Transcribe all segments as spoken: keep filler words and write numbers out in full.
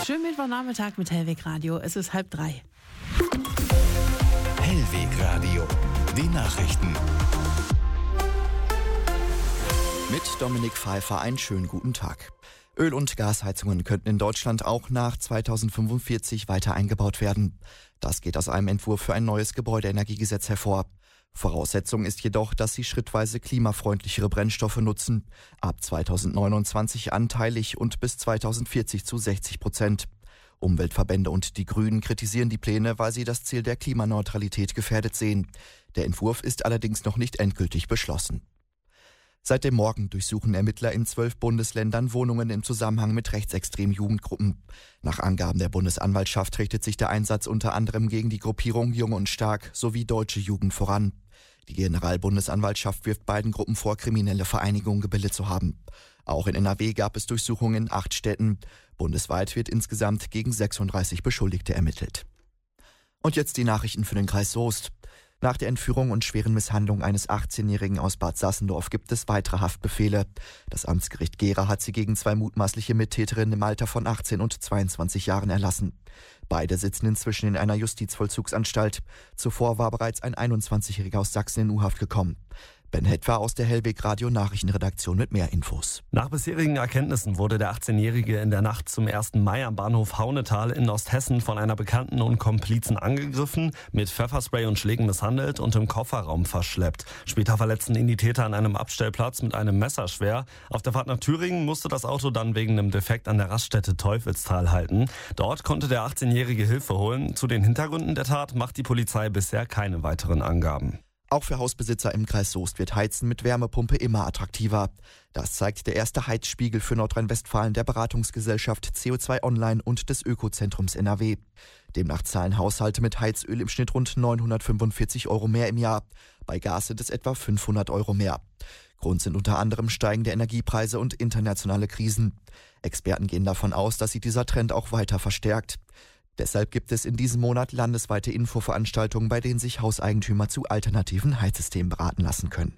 Schönen Mittwochnachmittag mit Hellweg Radio. Es ist halb drei. Hellweg Radio, die Nachrichten. Mit Dominik Pfeiffer einen schönen guten Tag. Öl- und Gasheizungen könnten in Deutschland auch nach zweitausendfünfundvierzig weiter eingebaut werden. Das geht aus einem Entwurf für ein neues Gebäudeenergiegesetz hervor. Voraussetzung ist jedoch, dass sie schrittweise klimafreundlichere Brennstoffe nutzen. Ab zweitausendneunundzwanzig anteilig und bis zweitausendvierzig zu sechzig Prozent. Umweltverbände und die Grünen kritisieren die Pläne, weil sie das Ziel der Klimaneutralität gefährdet sehen. Der Entwurf ist allerdings noch nicht endgültig beschlossen. Seit dem Morgen durchsuchen Ermittler in zwölf Bundesländern Wohnungen im Zusammenhang mit rechtsextremen Jugendgruppen. Nach Angaben der Bundesanwaltschaft richtet sich der Einsatz unter anderem gegen die Gruppierung Jung und Stark sowie Deutsche Jugend voran. Die Generalbundesanwaltschaft wirft beiden Gruppen vor, kriminelle Vereinigungen gebildet zu haben. Auch in N R W gab es Durchsuchungen in acht Städten. Bundesweit wird insgesamt gegen sechsunddreißig Beschuldigte ermittelt. Und jetzt die Nachrichten für den Kreis Soest. Nach der Entführung und schweren Misshandlung eines achtzehnjährigen aus Bad Sassendorf gibt es weitere Haftbefehle. Das Amtsgericht Gera hat sie gegen zwei mutmaßliche Mittäterinnen im Alter von achtzehn und zweiundzwanzig Jahren erlassen. Beide sitzen inzwischen in einer Justizvollzugsanstalt. Zuvor war bereits ein einundzwanzigjähriger aus Sachsen in U-Haft gekommen. Ben Hetwer aus der Hellweg Radio Nachrichtenredaktion mit mehr Infos. Nach bisherigen Erkenntnissen wurde der achtzehnjährige in der Nacht zum ersten Mai am Bahnhof Haunetal in Osthessen von einer Bekannten und Komplizen angegriffen, mit Pfefferspray und Schlägen misshandelt und im Kofferraum verschleppt. Später verletzten ihn die Täter an einem Abstellplatz mit einem Messer schwer. Auf der Fahrt nach Thüringen musste das Auto dann wegen einem Defekt an der Raststätte Teufelstal halten. Dort konnte der achtzehnjährige Hilfe holen. Zu den Hintergründen der Tat macht die Polizei bisher keine weiteren Angaben. Auch für Hausbesitzer im Kreis Soest wird Heizen mit Wärmepumpe immer attraktiver. Das zeigt der erste Heizspiegel für Nordrhein-Westfalen der Beratungsgesellschaft C O zwei Online und des Ökozentrums N R W. Demnach zahlen Haushalte mit Heizöl im Schnitt rund neunhundertfünfundvierzig Euro mehr im Jahr. Bei Gas sind es etwa fünfhundert Euro mehr. Grund sind unter anderem steigende Energiepreise und internationale Krisen. Experten gehen davon aus, dass sich dieser Trend auch weiter verstärkt. Deshalb gibt es in diesem Monat landesweite Infoveranstaltungen, bei denen sich Hauseigentümer zu alternativen Heizsystemen beraten lassen können.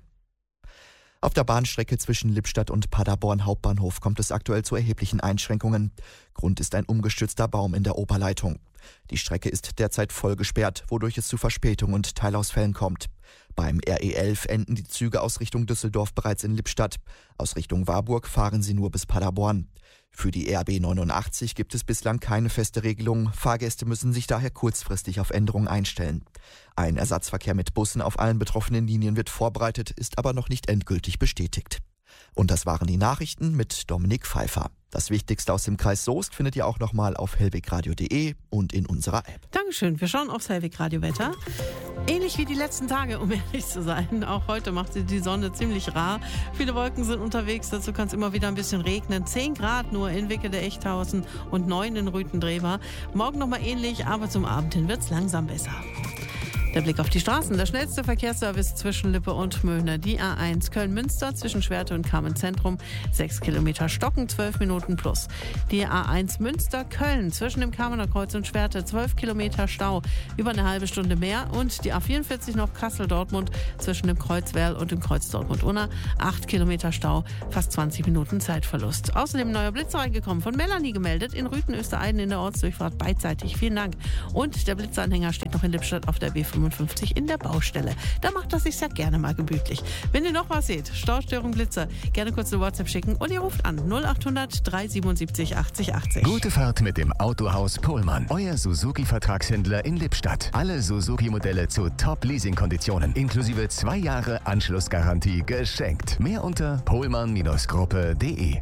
Auf der Bahnstrecke zwischen Lippstadt und Paderborn Hauptbahnhof kommt es aktuell zu erheblichen Einschränkungen. Grund ist ein umgestürzter Baum in der Oberleitung. Die Strecke ist derzeit voll gesperrt, wodurch es zu Verspätungen und Teilausfällen kommt. Beim R E elf enden die Züge aus Richtung Düsseldorf bereits in Lippstadt. Aus Richtung Warburg fahren sie nur bis Paderborn. Für die R B neunundachtzig gibt es bislang keine feste Regelung. Fahrgäste müssen sich daher kurzfristig auf Änderungen einstellen. Ein Ersatzverkehr mit Bussen auf allen betroffenen Linien wird vorbereitet, ist aber noch nicht endgültig bestätigt. Und das waren die Nachrichten mit Dominik Pfeiffer. Das Wichtigste aus dem Kreis Soest findet ihr auch nochmal auf hellwegradio punkt de und in unserer App. Dankeschön. Wir schauen aufs Hellweg-Radio-Wetter. Ähnlich wie die letzten Tage, um ehrlich zu sein. Auch heute macht sie die Sonne ziemlich rar. Viele Wolken sind unterwegs, dazu kann es immer wieder ein bisschen regnen. zehn Grad nur in Wickede-Echthausen und neun in Rüthendreber. Morgen nochmal ähnlich, aber zum Abend hin wird es langsam besser. Der Blick auf die Straßen. Der schnellste Verkehrsservice zwischen Lippe und Möhne. Die A eins Köln-Münster zwischen Schwerte und Kamen-Zentrum. sechs Kilometer Stocken, zwölf Minuten plus. Die A eins Münster-Köln zwischen dem Kamener Kreuz und Schwerte. zwölf Kilometer Stau, über eine halbe Stunde mehr. Und die A vierundvierzig noch Kassel-Dortmund zwischen dem Kreuz Werl und dem Kreuz Dortmund-Unna. acht Kilometer Stau, fast zwanzig Minuten Zeitverlust. Außerdem neuer Blitzer reingekommen, von Melanie gemeldet. In Rüthen-Östereiden in der Ortsdurchfahrt beidseitig. Vielen Dank. Und der Blitzeranhänger steht noch in Lippstadt auf der B fünfundfünfzig in der Baustelle. Da macht das sich ja gerne mal gemütlich. Wenn ihr noch was seht, Staustörung, Blitzer, gerne kurz eine WhatsApp schicken und ihr ruft an null acht hundert drei siebenundsiebzig achtzig achtzig. Gute Fahrt mit dem Autohaus Pohlmann. Euer Suzuki-Vertragshändler in Lippstadt. Alle Suzuki-Modelle zu Top-Leasing-Konditionen. Inklusive zwei Jahre Anschlussgarantie geschenkt. Mehr unter pohlmann Gruppe punkt de.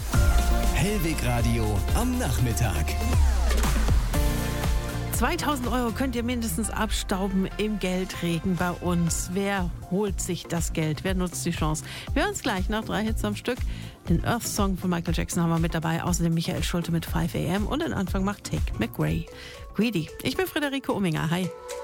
Hellweg Radio am Nachmittag. zweitausend Euro könnt ihr mindestens abstauben im Geldregen bei uns. Wer holt sich das Geld? Wer nutzt die Chance? Wir hören uns gleich nach drei Hits am Stück. Den Earth-Song von Michael Jackson haben wir mit dabei. Außerdem Michael Schulte mit five a m. Und den Anfang macht Tate McRae. Greedy. Ich bin Friederike Ominger. Hi.